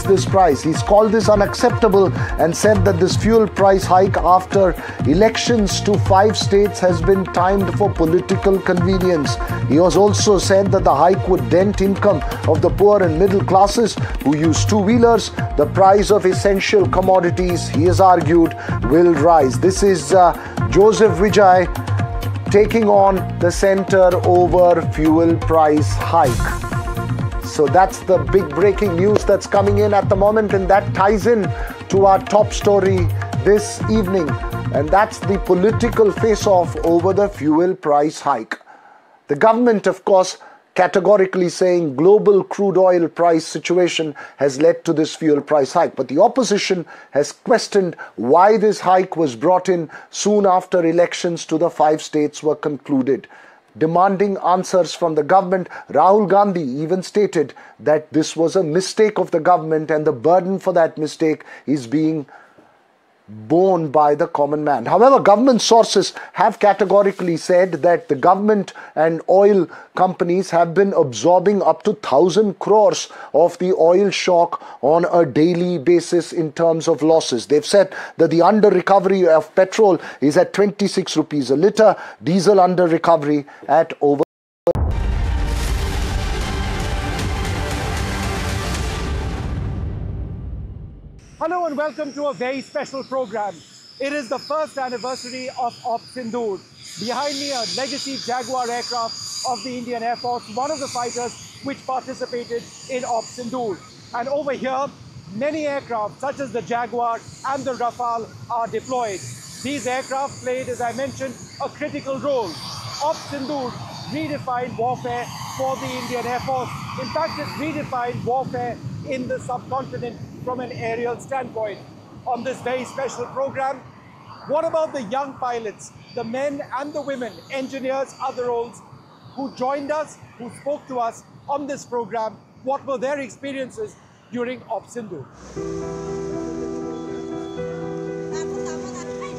raise this price. He's called this unacceptable and said that this fuel price hike after elections to 5 states has been timed for political convenience. He has also said that the hike would dent income of the poor and middle classes who use two-wheelers. The price of essential commodities, he has argued, will rise. This is Joseph Vijay taking on the centre over fuel price hike. So that's the big breaking news that's coming in at the moment, and that ties in to our top story this evening, and that's the political face-off over the fuel price hike. The government, of course, categorically saying global crude oil price situation has led to this fuel price hike. But the opposition has questioned why this hike was brought in soon after elections to the 5 states were concluded. Demanding answers from the government, Rahul Gandhi even stated that this was a mistake of the government and the burden for that mistake is being borne by the common man. However, government sources have categorically said that the government and oil companies have been absorbing up to 1,000 crores of the oil shock on a daily basis in terms of losses. They've said that the under recovery of petrol is at 26 rupees a litre, diesel under recovery at over. Hello and welcome to a very special program. It is the first anniversary of Op Sindoor. Behind me, a legacy Jaguar aircraft of the Indian Air Force, one of the fighters which participated in Op Sindoor. And over here, many aircraft such as the Jaguar and the Rafale are deployed. These aircraft played, as I mentioned, a critical role. Op Sindoor redefined warfare for the Indian Air Force. In fact, it redefined warfare in the subcontinent from an aerial standpoint. On this very special program, what about the young pilots, the men and the women, engineers, other roles, who joined us, who spoke to us on this program? What were their experiences during Op Sindoor?